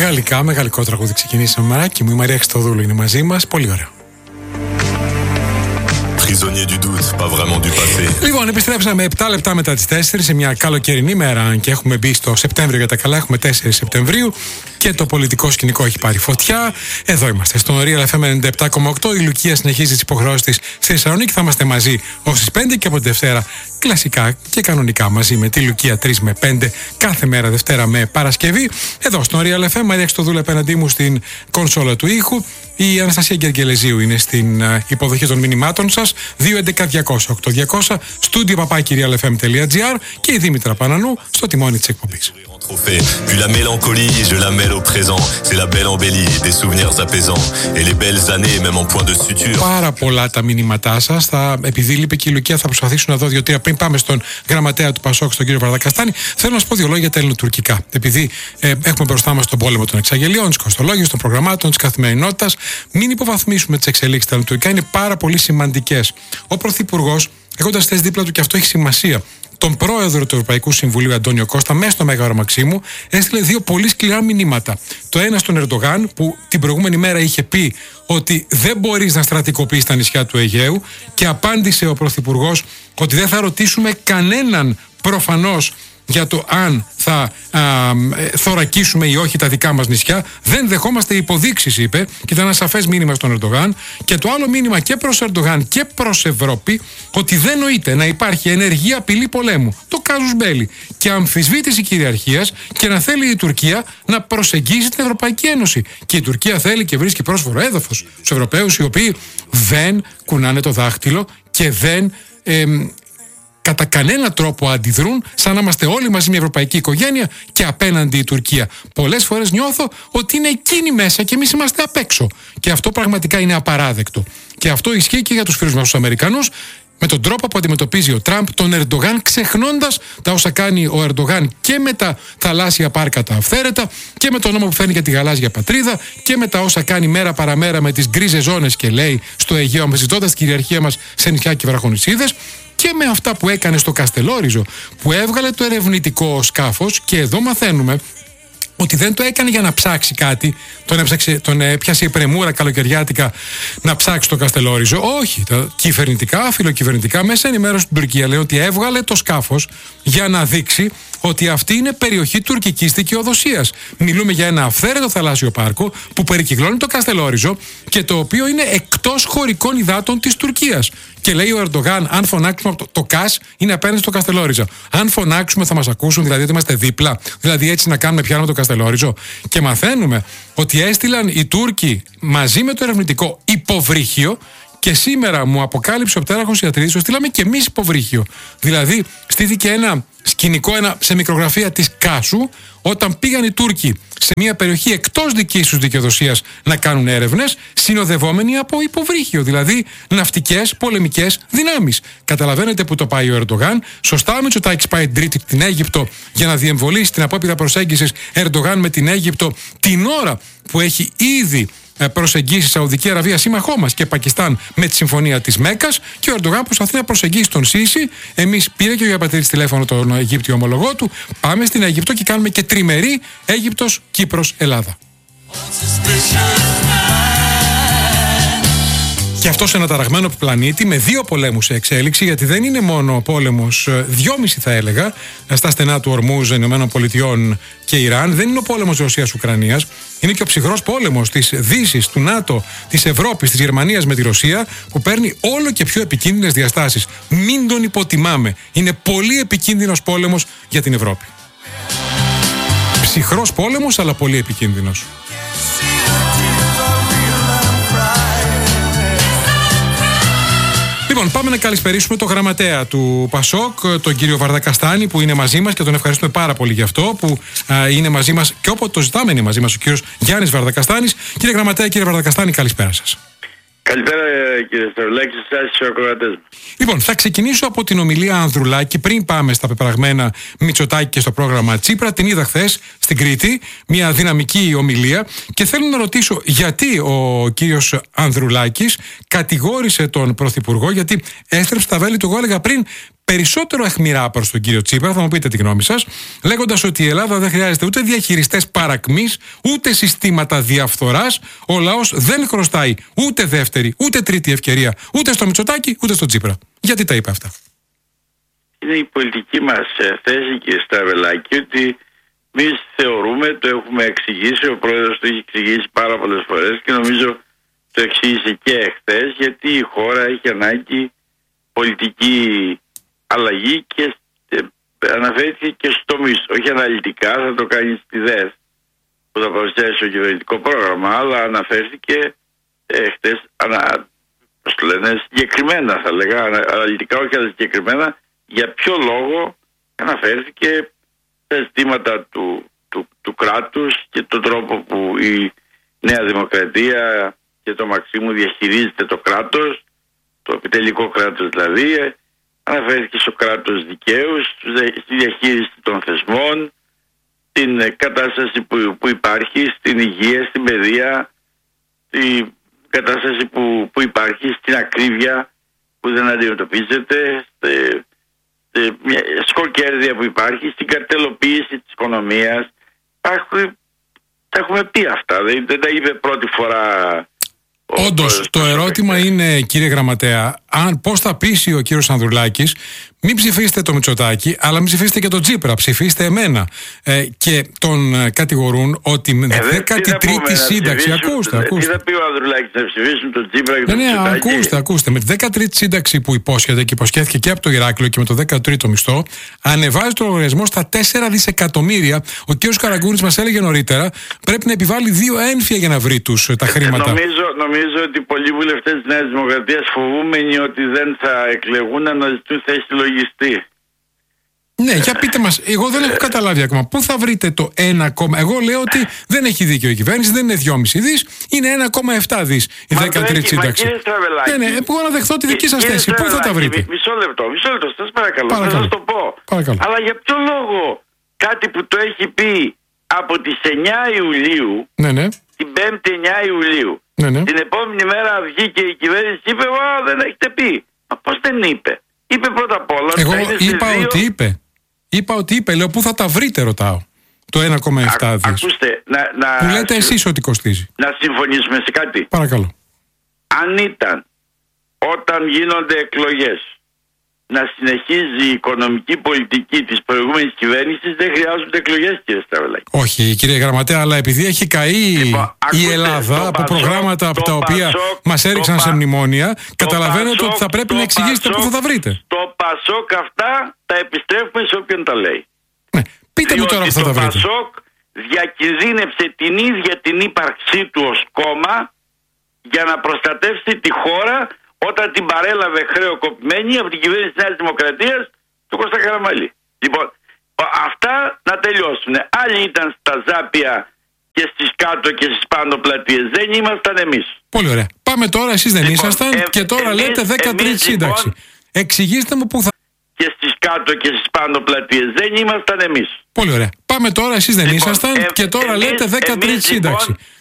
Μεγαλικό τραγούδι ξεκινήσαμε, Μαράκι μου. Η Μαρία Χριστοδούλου είναι μαζί μας. Πολύ ωραίο. Λοιπόν, επιστρέψαμε 7 λεπτά μετά τις 4 σε μια καλοκαιρινή μέρα. Αν και έχουμε μπει στο Σεπτέμβριο για τα καλά, έχουμε 4 Σεπτεμβρίου και το πολιτικό σκηνικό έχει πάρει φωτιά. Εδώ είμαστε στον Real FM 97,8. Η Λουκία συνεχίζει τις υποχρεώσεις της στη Θεσσαλονίκη. Θα είμαστε μαζί ως τις 5 και από τη Δευτέρα κλασικά και κανονικά μαζί με τη Λουκία 3 με 5 κάθε μέρα Δευτέρα με Παρασκευή. Εδώ στον Real FM, Μαρία Χριστοδούλου απέναντί μου στην κονσόλα του ήχου. Η Αναστασία Γεργελεζίου είναι στην υποδοχή των μηνυμάτων σας. 211-200-8200, studio@realfm.gr και η Δήμητρα Πανανού στο τιμόνι της εκπομπής. Puis la mélancolie, je la mêle au présent. C'est la belle embellie, des souvenirs apaisants. Et les belles années, même en point de suture. Πάρα πολλά τα μηνύματά σας. Επειδή λείπει και η Λουκία, θα προσπαθήσω να δω 2-3 πριν πάμε στον γραμματέα του Πασόκ, στον κύριο Βαρδακαστάνη. Θέλω να σας πω 2 λόγια για τα ελληνοτουρκικά. Επειδή έχουμε μπροστά μας τον πόλεμο των εξαγγελιών, της κοστολόγησης, των προγραμμάτων, της καθημερινότητας, μην υποβαθμίσουμε τις εξελίξεις στα ελληνοτουρκικά. Είναι πάρα πολύ σημαντικές. Ο Πρωθυπουργός, έχοντας θέσει δίπλα του, και αυτό έχει σημασία, τον πρόεδρο του Ευρωπαϊκού Συμβουλίου, Αντώνιο Κώστα, μέσα στο Μέγαρο Μαξίμου, έστειλε 2 πολύ σκληρά μηνύματα. Το ένα στον Ερντογάν, που την προηγούμενη μέρα είχε πει ότι δεν μπορείς να στρατικοποιείς τα νησιά του Αιγαίου, και απάντησε ο Πρωθυπουργός ότι δεν θα ρωτήσουμε κανέναν προφανώς για το αν θα θωρακίσουμε ή όχι τα δικά μας νησιά. Δεν δεχόμαστε υποδείξεις, είπε, και ήταν ένα σαφές μήνυμα στον Ερντογάν. Και το άλλο μήνυμα και προς Ερντογάν και προς Ευρώπη, ότι δεν νοείται να υπάρχει ενεργή απειλή πολέμου, το κάζους μπέλι, και αμφισβήτηση κυριαρχίας, και να θέλει η Τουρκία να προσεγγίσει την Ευρωπαϊκή Ένωση. Και η Τουρκία θέλει και βρίσκει πρόσφορο έδαφος στους Ευρωπαίους, οι οποίοι δεν κουνάνε το δάχτυλο και δεν κατά κανένα τρόπο αντιδρούν, σαν να είμαστε όλοι μαζί μια ευρωπαϊκή οικογένεια και απέναντι η Τουρκία. Πολλές φορές νιώθω ότι είναι εκείνοι μέσα και εμείς είμαστε απ' έξω. Και αυτό πραγματικά είναι απαράδεκτο. Και αυτό ισχύει και για τους φίλους μας τους Αμερικανούς, με τον τρόπο που αντιμετωπίζει ο Τραμπ τον Ερντογάν, ξεχνώντας τα όσα κάνει ο Ερντογάν και με τα θαλάσσια πάρκα τα αυθαίρετα, και με τον νόμο που φέρνει για τη γαλάζια πατρίδα, και με τα όσα κάνει μέρα παραμέρα με τις γκρίζες ζώνες και λέει στο Αιγαίο, αμφισβητώντας την κυριαρχία μας σε νησιά και βραχονησίδες, και με αυτά που έκανε στο Καστελόριζο, που έβγαλε το ερευνητικό σκάφος, και εδώ μαθαίνουμε ότι δεν το έκανε για να ψάξει κάτι, τον έπιασε η πρεμούρα καλοκαιριάτικα να ψάξει το Καστελόριζο. Όχι, τα κυβερνητικά, φιλοκυβερνητικά μέσα ενημέρωση στην Τουρκία λένε ότι έβγαλε το σκάφος για να δείξει ότι αυτή είναι περιοχή τουρκικής δικαιοδοσίας. Μιλούμε για ένα αυθαίρετο θαλάσσιο πάρκο που περικυκλώνει το Καστελόριζο και το οποίο είναι εκτός χωρικών υδάτων της Τουρκίας. Και λέει ο Ερντογάν, αν φωνάξουμε το ΚΑΣ είναι απέναντι στο Καστελόριζο. Αν φωνάξουμε θα μας ακούσουν, δηλαδή ότι είμαστε δίπλα, δηλαδή έτσι να κάνουμε πιάνουμε το Καστελόριζο. Και μαθαίνουμε ότι έστειλαν οι Τούρκοι μαζί με το ερευνητικό υποβρύχιο. Και σήμερα μου αποκάλυψε ο πτέραχος ιατρίδης, στείλαμε και εμείς υποβρύχιο. Δηλαδή, στήθηκε ένα σκηνικό, σε μικρογραφία της Κάσου, όταν πήγαν οι Τούρκοι σε μια περιοχή εκτός δικής τους δικαιοδοσίας να κάνουν έρευνες, συνοδευόμενοι από υποβρύχιο, δηλαδή ναυτικές, πολεμικές δυνάμεις. Καταλαβαίνετε που το πάει ο Ερντογάν. Σωστά ο Μητσοτάκης πάει Τρίτη στην Αίγυπτο για να διεμβολήσει την απόπειρα προσέγγισης Ερντογάν με την Αίγυπτο, την ώρα που έχει ήδη προσεγγίσει Σαουδική Αραβία, σύμμαχό μας, και Πακιστάν με τη συμφωνία της Μέκας, και ο Ερντογάν προσπαθεί να προσεγγίσει τον Σίση. Εμείς πήρε και ο Ιαπατήρης τηλέφωνο τον Αιγύπτιο ομολογό του. Πάμε στην Αίγυπτο και κάνουμε και τριμερή Αίγυπτος, Κύπρος, Ελλάδα. Και αυτό σε ένα ταραγμένο πλανήτη με 2 πολέμους σε εξέλιξη, γιατί δεν είναι μόνο ο πόλεμος, 2,5 θα έλεγα, στα στενά του Ορμούζ, ΗΠΑ και Ιράν. Δεν είναι ο πόλεμος Ρωσίας-Ουκρανίας. Είναι και ο ψυχρός πόλεμος της Δύσης, του ΝΑΤΟ, της Ευρώπης, της Γερμανίας με τη Ρωσία, που παίρνει όλο και πιο επικίνδυνες διαστάσεις. Μην τον υποτιμάμε. Είναι πολύ επικίνδυνος πόλεμος για την Ευρώπη. Ψυχρός πόλεμος, αλλά πολύ επικίνδυνος. Λοιπόν, πάμε να καλησπερίσουμε τον γραμματέα του Πασόκ, τον κύριο Βαρδακαστάνη, που είναι μαζί μας και τον ευχαριστούμε πάρα πολύ γι' αυτό που είναι μαζί μας, και όποτε το ζητάμε είναι μαζί μας ο κύριος Γιάννης Βαρδακαστάνης. Κύριε γραμματέα, κύριε Βαρδακαστάνη, καλησπέρα σας. Καλησπέρα κύριε Σταυρλάκη, σας και ο ακροατές. Λοιπόν, θα ξεκινήσω από την ομιλία Ανδρουλάκη πριν πάμε στα πεπραγμένα Μητσοτάκη και στο πρόγραμμα Τσίπρα. Την είδα χθες στην Κρήτη, μια δυναμική ομιλία, και θέλω να ρωτήσω γιατί ο κύριος Ανδρουλάκης κατηγόρησε τον Πρωθυπουργό, γιατί έστρεψε τα βέλη του, εγώ έλεγα πριν, περισσότερο αιχμηρά προς τον κύριο Τσίπρα, θα μου πείτε τη γνώμη σας, λέγοντας ότι η Ελλάδα δεν χρειάζεται ούτε διαχειριστές παρακμής, ούτε συστήματα διαφθοράς. Ο λαός δεν χρωστάει ούτε δεύτερη, ούτε τρίτη ευκαιρία, ούτε στο Μητσοτάκη, ούτε στο Τσίπρα. Γιατί τα είπε αυτά? Είναι η πολιτική μας θέση, κύριε Στραβελάκη, ότι εμείς θεωρούμε, το έχουμε εξηγήσει, ο πρόεδρος το έχει εξηγήσει πάρα πολλές φορές και νομίζω το εξήγησε και εχθές, γιατί η χώρα έχει ανάγκη πολιτική αλλαγή και αναφέρθηκε και στο τομείς, όχι αναλυτικά, θα το κάνει στη ΔΕΘ που θα παρουσιάσει το κυβερνητικό πρόγραμμα, αλλά αναφέρθηκε χτες, πώς το λένε, συγκεκριμένα θα λέγα, αναλυτικά όχι αλλά συγκεκριμένα, για ποιο λόγο αναφέρθηκε τα ζητήματα του κράτους και τον τρόπο που η Νέα Δημοκρατία και το Μαξίμου διαχειρίζεται το κράτος, το επιτελικό κράτος δηλαδή. Αναφέρθηκε στο κράτος δικαίου, στη διαχείριση των θεσμών, την κατάσταση που υπάρχει στην υγεία, στην παιδεία, την κατάσταση που υπάρχει στην ακρίβεια που δεν αντιμετωπίζεται, σκοκέρδια που υπάρχει, στην καρτελοποίηση της οικονομίας. Τα έχουμε πει αυτά, δεν τα είπε πρώτη φορά. Όντως, το ερώτημα είναι, κύριε Γραμματέα, πώς θα πείσει ο κύριος Ανδρουλάκης, μην ψηφίσετε το Μητσοτάκη, αλλά μην ψηφίσετε και τον Τσίπρα, ψηφίστε εμένα. Και τον κατηγορούν ότι με 13η σύνταξη. Ακούστε. Τι θα πει ο Ανδρουλάκης, να ψηφίσουν τον Τσίπρα και τον Μητσοτάκη? Ακούστε. Με τη 13η σύνταξη που υπόσχεται και υποσχέθηκε και από το Ηράκλειο και με το 13ο μισθό, ανεβάζει το λογαριασμό στα 4 δισεκατομμύρια. Ο κύριος Καραγκούνης μας έλεγε νωρίτερα, πρέπει να επιβάλλει 2 ένφια για να βρει τα χρήματα. Νομίζω ότι πολλοί βουλευτές της Νέας Δημοκρατίας, φοβούμενοι ότι δεν θα εκλεγούν, να αναζητούν θέση λογιστή. Ναι, για πείτε μας, εγώ δεν έχω καταλάβει ακόμα. Πού θα βρείτε το 1, εγώ λέω ότι δεν έχει δίκιο η κυβέρνηση, δεν είναι 2,5 δις, είναι 1,7 δις η 13η σύνταξη. Ναι, εγώ να δεχθώ τη δική σας θέση. Πού θα τα βρείτε? Μισό λεπτό, σας παρακαλώ. Θα σας το πω. Παρακαλώ. Αλλά για ποιο λόγο κάτι που το έχει πει από τις 9 Ιουλίου, ναι. την 5η 9 Ιουλίου, ναι. την επόμενη μέρα βγήκε η κυβέρνηση και είπε, δεν έχετε πει. Μα πώς δεν είπε? Είπε πρώτα απ' όλα. Εγώ είπα ότι είπε. Λέω, πού θα τα βρείτε, ρωτάω. Το 1,7 δις. Ακούστε, που λέτε εσείς ότι κοστίζει. Να συμφωνήσουμε σε κάτι. Παρακαλώ. Αν ήταν όταν γίνονται εκλογές να συνεχίζει η οικονομική πολιτική της προηγούμενης κυβέρνησης, δεν χρειάζονται εκλογές, κύριε Στραβελάκη. Όχι, κύριε Γραμματέα, αλλά επειδή έχει καεί η Ελλάδα από προγράμματα από τα οποία μας έριξαν σε μνημόνια, καταλαβαίνετε ότι θα πρέπει να εξηγήσετε πού θα τα βρείτε. Το Πασόκ αυτά τα επιστρέφουμε σε όποιον τα λέει. Ναι, πείτε μου τώρα που θα τα βρείτε. Το Πασόκ διακινδύνευσε την ίδια την ύπαρξή του ως κόμμα για να προστατεύσει τη χώρα όταν την παρέλαβε χρεοκοπημένη από την κυβέρνηση της Νέας Δημοκρατίας του Κώστα Καραμανλή. Λοιπόν, αυτά να τελειώσουν. Άλλοι ήταν στα Ζάπια και στις κάτω και στις πάνω πλατείες. Δεν ήμασταν εμείς. Πολύ ωραία. Πάμε τώρα, εσείς δεν ήσασταν και τώρα λέτε 13η σύνταξη. Εξηγήστε μου πού θα... Και στις κάτω και στις πάνω πλατείες. Δεν ήμασταν εμείς. Πολύ ωραία. Πάμε τώρα, εσείς δεν ήσασταν και τώρα λέτε 13η σύνταξη.